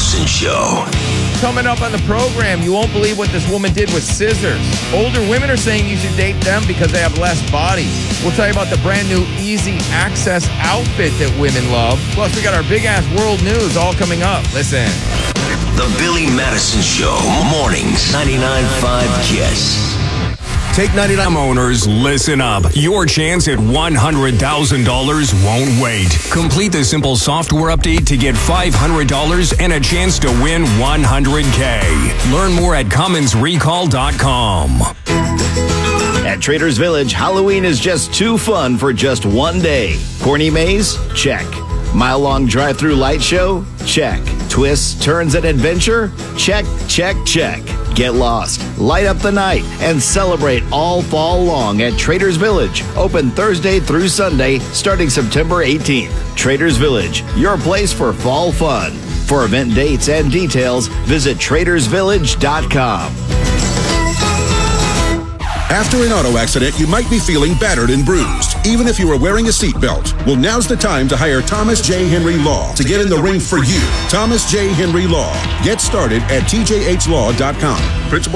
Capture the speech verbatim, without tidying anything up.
Madison Show. Coming up on the program, you won't believe what this woman did with scissors. Older women are saying you should date them because they have less body. We'll tell you about the brand new Easy Access outfit that women love. Plus, we got our big-ass world news all coming up. Listen. The Billy Madison Show. Mornings. ninety-nine point five KISS. Take ninety-nine owners, listen up. Your chance at one hundred thousand dollars won't wait. Complete the simple software update to get five hundred dollars and a chance to win one hundred K. Learn more at Cummins Recall dot com. At Traders Village, Halloween is just too fun for just one day. Corny maze? Check. Mile-long drive-through light show? Check. Twists, turns, and adventure? Check, check, check. Get lost, light up the night, and celebrate all fall long at Traders Village. Open Thursday through Sunday, starting September eighteenth. Traders Village, your place for fall fun. For event dates and details, visit traders village dot com. After an auto accident, you might be feeling battered and bruised, even if you are wearing a seatbelt. Well, now's the time to hire Thomas J. Henry Law to get in the ring for you. Thomas J. Henry Law. Get started at T J H law dot com. Principal